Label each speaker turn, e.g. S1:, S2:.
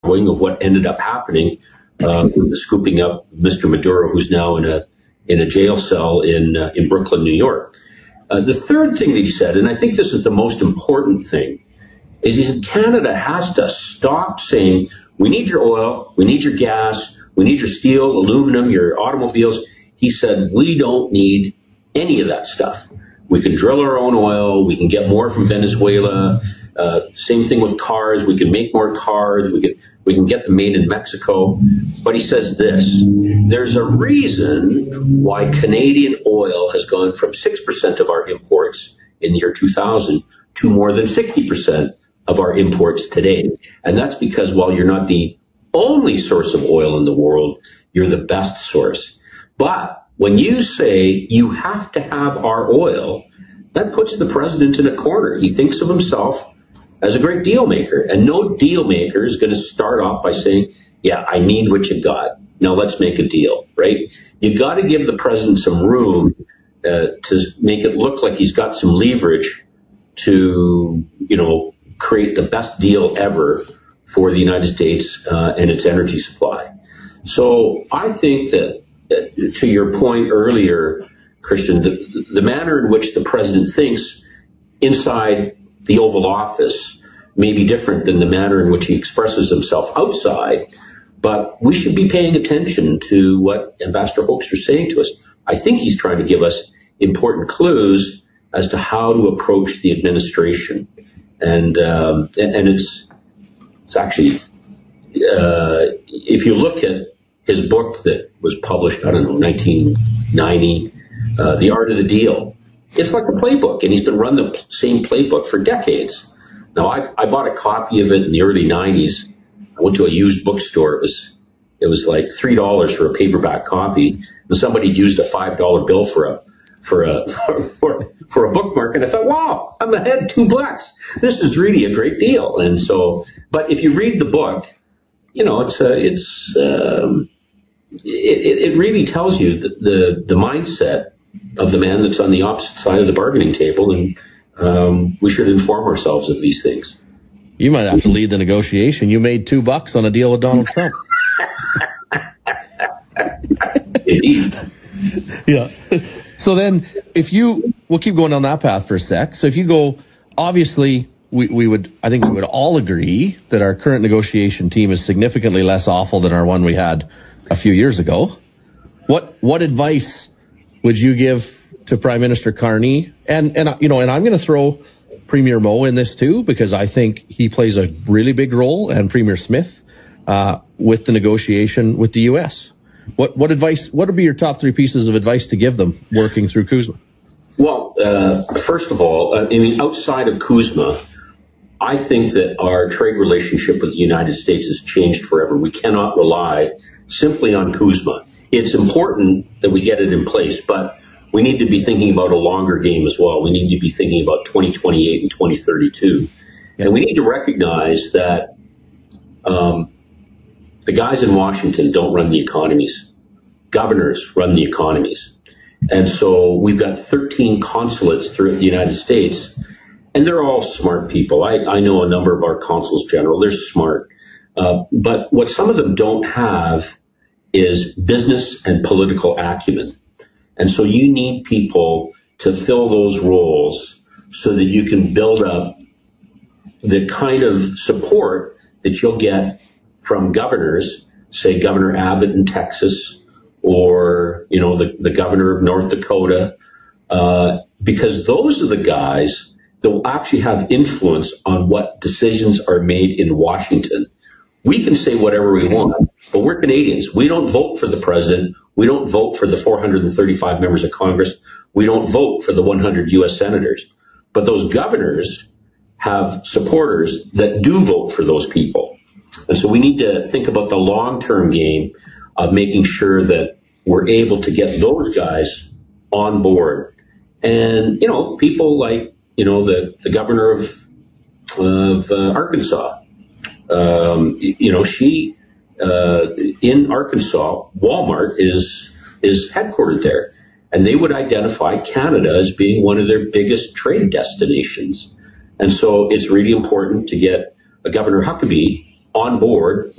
S1: foreshadowing of what ended up happening, scooping up Mr. Maduro, who's now in a jail cell in Brooklyn, New York. The third thing that he said, and I think this is the most important thing, is he said Canada has to stop saying, we need your oil, we need your gas, we need your steel, aluminum, your automobiles. He said, we don't need any of that stuff. We can drill our own oil. We can get more from Venezuela. Same thing with cars. We can make more cars. We can get them made in Mexico. But he says this, there's a reason why Canadian oil has gone from 6% of our imports in the year 2000 to more than 60% of our imports today. And that's because while you're not the only source of oil in the world, you're the best source. But when you say you have to have our oil, that puts the president in a corner. He thinks of himself as a great deal maker, and no deal maker is going to start off by saying, yeah, I need what you got. Now let's make a deal, right? You got to give the president some room to make it look like he's got some leverage to, create the best deal ever for the United States and its energy supply. So I think that, to your point earlier, Christian, the manner in which the president thinks inside the Oval Office may be different than the manner in which he expresses himself outside, but we should be paying attention to what Ambassador Hoekstra is saying to us. I think he's trying to give us important clues as to how to approach the administration. And it's actually, if you look at his book that was published, 1990, The Art of the Deal, it's like a playbook, and he's been running the same playbook for decades. Now, I bought a copy of it in the early 90s. I went to a used bookstore. It was like $3 for a paperback copy, and somebody used a $5 bill for a bookmark, and I thought, wow, I'm ahead $2. This is really a great deal. And so, but if you read the book, it really tells you the mindset of the man that's on the opposite side of the bargaining table, and we should inform ourselves of these things.
S2: You might have to lead the negotiation. You made $2 on a deal with Donald Trump.
S1: Indeed.
S2: Yeah. So then, we'll keep going down that path for a sec. So if you go, obviously, we would all agree that our current negotiation team is significantly less awful than our one we had a few years ago. What advice would you give to Prime Minister Carney? And I'm going to throw Premier Moe in this too, because I think he plays a really big role, and Premier Smith, with the negotiation with the U.S. What advice? What would be your top 3 pieces of advice to give them working through CUSMA?
S1: Well, first of all, outside of CUSMA, I think that our trade relationship with the United States has changed forever. We cannot rely simply on CUSMA. It's important that we get it in place, but we need to be thinking about a longer game as well. We need to be thinking about 2028 and 2032. And we need to recognize that the guys in Washington don't run the economies. Governors run the economies. And so we've got 13 consulates throughout the United States, and they're all smart people. I know a number of our consuls general. They're smart. But what some of them don't have is business and political acumen. And so you need people to fill those roles so that you can build up the kind of support that you'll get from governors, say Governor Abbott in Texas, or, the governor of North Dakota, because those are the guys that will actually have influence on what decisions are made in Washington. We can say whatever we want, but we're Canadians. We don't vote for the president. We don't vote for the 435 members of Congress. We don't vote for the 100 U.S. senators. But those governors have supporters that do vote for those people. And so we need to think about the long-term game of making sure that we're able to get those guys on board. And, people like, the governor of Arkansas, she, in Arkansas, Walmart is headquartered there, and they would identify Canada as being one of their biggest trade destinations. And so it's really important to get Governor Huckabee on board